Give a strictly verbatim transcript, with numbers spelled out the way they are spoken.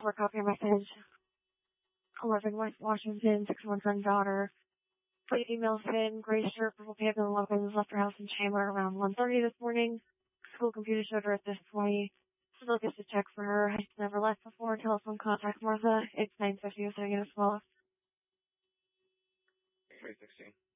for a copy of message. eleven West Washington, six one seven daughter. Please email Finn, gray shirt, purple pants, and weapons, left her house in Chandler around one thirty this morning. School computer showed her at this point. Still gets to check for her. Has never left before. Telephone contact Martha. It's nine fifty. Is there as well? three sixteen.